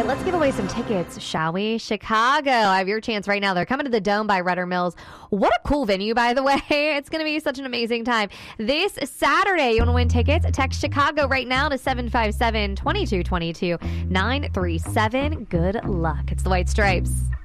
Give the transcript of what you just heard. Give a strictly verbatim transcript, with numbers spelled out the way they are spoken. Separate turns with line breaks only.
Let's give away some tickets, shall we? Chicago, I have your chance right now. They're coming to the Dome by Rudder Mills. What a cool venue, by the way. It's going to be such an amazing time. This Saturday, you want to win tickets? Text Chicago right now to seven five seven, two two two two, nine three seven. Good luck. It's the White Stripes.